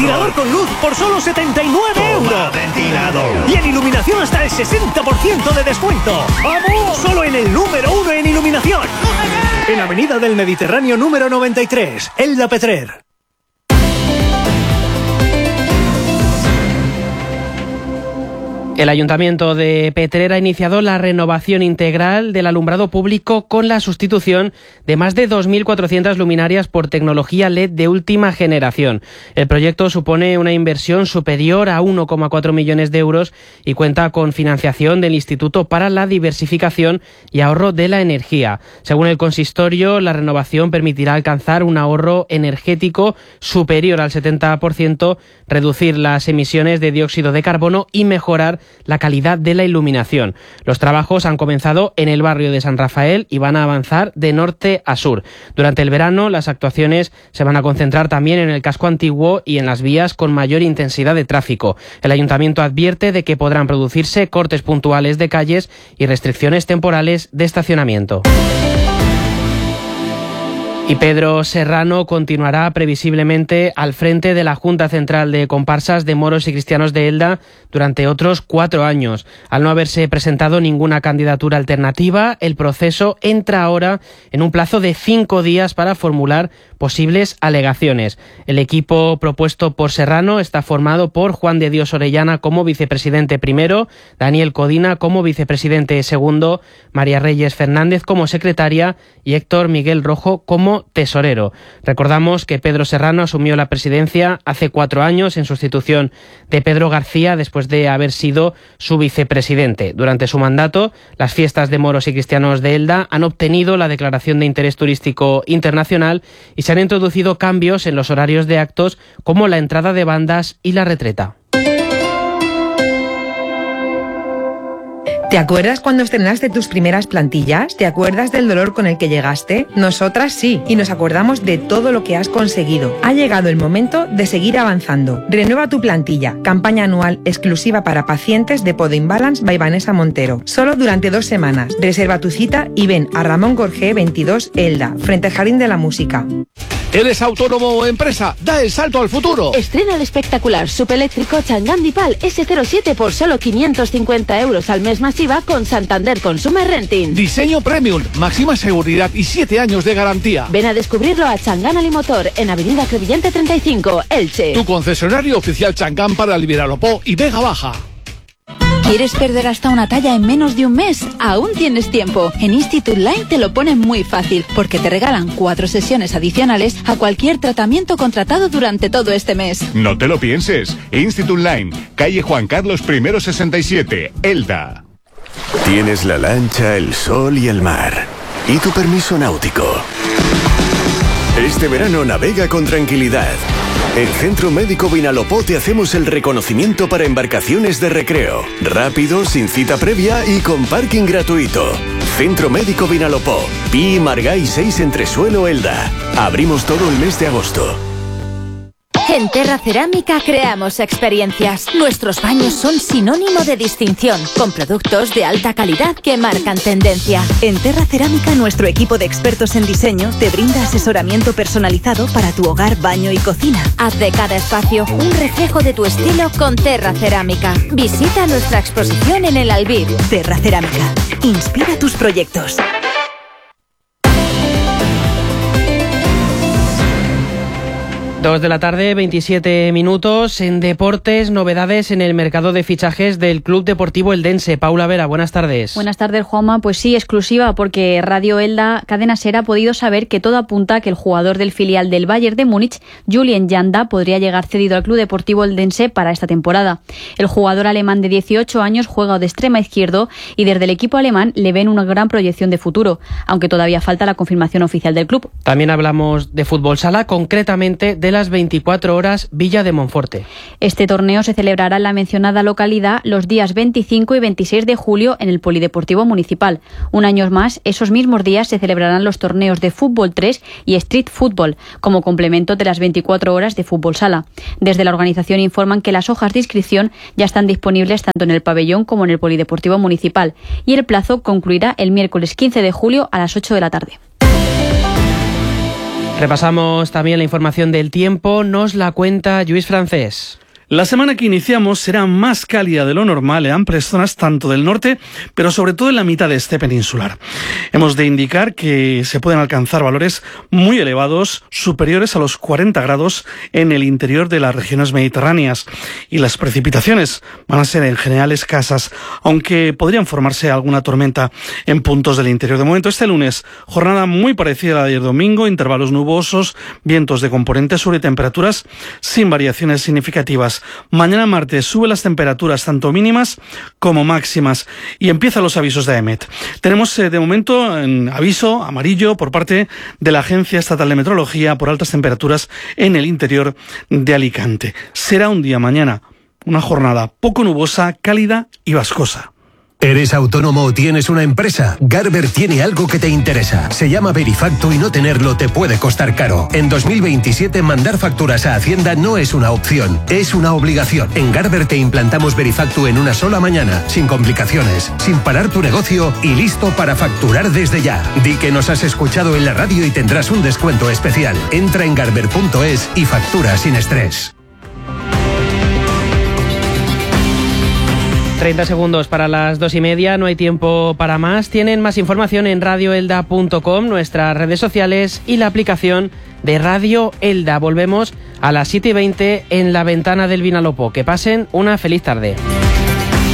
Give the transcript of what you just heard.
ventilador con luz por solo 79 euros. Ventilador. Y en iluminación hasta el 60% de descuento. ¡Vamos! Solo en el número 1 en iluminación. En Avenida del Mediterráneo número 93, Elda Petrer. El Ayuntamiento de Petrer ha iniciado la renovación integral del alumbrado público con la sustitución de más de 2.400 luminarias por tecnología LED de última generación. El proyecto supone una inversión superior a 1,4 millones de euros y cuenta con financiación del Instituto para la Diversificación y Ahorro de la Energía. Según el consistorio, la renovación permitirá alcanzar un ahorro energético superior al 70%, reducir las emisiones de dióxido de carbono y mejorar la calidad de la iluminación. Los trabajos han comenzado en el barrio de San Rafael y van a avanzar de norte a sur. Durante el verano, las actuaciones se van a concentrar también en el casco antiguo y en las vías con mayor intensidad de tráfico. El ayuntamiento advierte de que podrán producirse cortes puntuales de calles y restricciones temporales de estacionamiento. Y Pedro Serrano continuará previsiblemente al frente de la Junta Central de Comparsas de Moros y Cristianos de Elda durante otros 4 años. Al no haberse presentado ninguna candidatura alternativa, el proceso entra ahora en un plazo de 5 días para formular posibles alegaciones. El equipo propuesto por Serrano está formado por Juan de Dios Orellana como vicepresidente primero, Daniel Codina como vicepresidente segundo, María Reyes Fernández como secretaria y Héctor Miguel Rojo como tesorero. Recordamos que Pedro Serrano asumió la presidencia hace 4 años en sustitución de Pedro García después de haber sido su vicepresidente. Durante su mandato, las fiestas de Moros y Cristianos de Elda han obtenido la declaración de interés turístico internacional y se han introducido cambios en los horarios de actos como la entrada de bandas y la retreta. ¿Te acuerdas cuando estrenaste tus primeras plantillas? ¿Te acuerdas del dolor con el que llegaste? Nosotras sí, y nos acordamos de todo lo que has conseguido. Ha llegado el momento de seguir avanzando. Renueva tu plantilla, campaña anual exclusiva para pacientes de Podoimbalance by Vanessa Montero. Solo durante 2 semanas. Reserva tu cita y ven a Ramón Gorgé 22 Elda, frente al Jardín de la Música. ¿Eres autónomo o empresa? ¡Da el salto al futuro! Estrena el espectacular subeléctrico Chang'an Dipal S07 por solo 550 euros al mes masiva con Santander Consumer Renting. Diseño premium, máxima seguridad y 7 años de garantía. Ven a descubrirlo a Chang'an Alimotor en Avenida Crevillente 35, Elche. Tu concesionario oficial Chang'an para Liberalopó y Vega Baja. ¿Quieres perder hasta una talla en menos de un mes? Aún tienes tiempo. En Institute Line te lo ponen muy fácil, porque te regalan 4 sesiones adicionales a cualquier tratamiento contratado durante todo este mes. No te lo pienses. Institute Line, calle Juan Carlos I 67, Elda. Tienes la lancha, el sol y el mar. ¿Y tu permiso náutico? Este verano navega con tranquilidad. En Centro Médico Vinalopó te hacemos el reconocimiento para embarcaciones de recreo. Rápido, sin cita previa y con parking gratuito. Centro Médico Vinalopó, Pi y Margall 6 Entresuelo, Elda. Abrimos todo el mes de agosto. En Terra Cerámica creamos experiencias. Nuestros baños son sinónimo de distinción, con productos de alta calidad que marcan tendencia. En Terra Cerámica, nuestro equipo de expertos en diseño te brinda asesoramiento personalizado para tu hogar, baño y cocina. Haz de cada espacio un reflejo de tu estilo con Terra Cerámica. Visita nuestra exposición en el Albir. Terra Cerámica. Inspira tus proyectos. 2 de la tarde, 27 minutos. En deportes, novedades en el mercado de fichajes del Club Deportivo Eldense. Paula Vera, buenas tardes. Buenas tardes, Juanma. Pues sí, exclusiva, porque Radio Elda Cadena Ser ha podido saber que todo apunta a que el jugador del filial del Bayern de Múnich, Julien Janda, podría llegar cedido al Club Deportivo Eldense para esta temporada. El jugador alemán de 18 años juega de extrema izquierdo y desde el equipo alemán le ven una gran proyección de futuro, aunque todavía falta la confirmación oficial del club. También hablamos de fútbol sala, concretamente de las 24 horas Villa de Monforte. Este torneo se celebrará en la mencionada localidad los días 25 y 26 de julio en el Polideportivo Municipal. Un año más, esos mismos días se celebrarán los torneos de fútbol 3 y street fútbol, como complemento de las 24 horas de fútbol sala. Desde la organización informan que las hojas de inscripción ya están disponibles tanto en el pabellón como en el Polideportivo Municipal y el plazo concluirá el miércoles 15 de julio a las 8 de la tarde. Repasamos también la información del tiempo, nos la cuenta Lluís Francés. La semana que iniciamos será más cálida de lo normal en amplias zonas tanto del norte, pero sobre todo en la mitad de este peninsular. Hemos de indicar que se pueden alcanzar valores muy elevados, superiores a los 40 grados en el interior de las regiones mediterráneas. Y las precipitaciones van a ser en general escasas, aunque podrían formarse alguna tormenta en puntos del interior. De momento, este lunes, jornada muy parecida a la de ayer domingo, intervalos nubosos, vientos de componente sur y temperaturas sin variaciones significativas. Mañana martes sube las temperaturas tanto mínimas como máximas y empiezan los avisos de AEMET. Tenemos de momento un aviso amarillo por parte de la Agencia Estatal de Meteorología por altas temperaturas en el interior de Alicante. Será un día mañana, una jornada poco nubosa, cálida y vascosa. ¿Eres autónomo o tienes una empresa? Garber tiene algo que te interesa. Se llama Verifactu y no tenerlo te puede costar caro. En 2027 mandar facturas a Hacienda no es una opción, es una obligación. En Garber te implantamos Verifactu en una sola mañana, sin complicaciones, sin parar tu negocio y listo para facturar desde ya. Di que nos has escuchado en la radio y tendrás un descuento especial. Entra en garber.es y factura sin estrés. 30 segundos para las 2:30, no hay tiempo para más. Tienen más información en radioelda.com, nuestras redes sociales y la aplicación de Radio Elda. Volvemos a las 7:20 en la ventana del Vinalopó. Que pasen una feliz tarde.